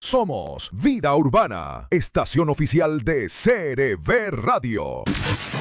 Somos Vida Urbana, estación oficial de CRB Radio.